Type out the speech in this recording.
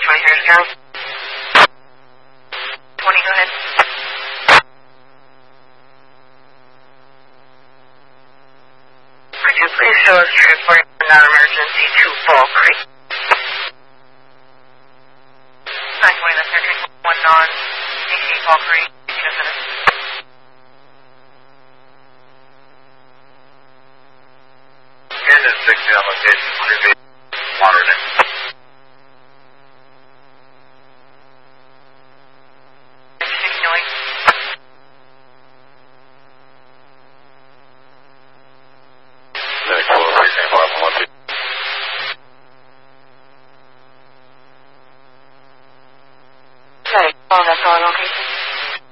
23 20, go ahead. Could you please show us transport non-emergency to Fall Creek? 920, that's our 1 non-DC Fall Creek. And then 6 on location, 3 monitoring.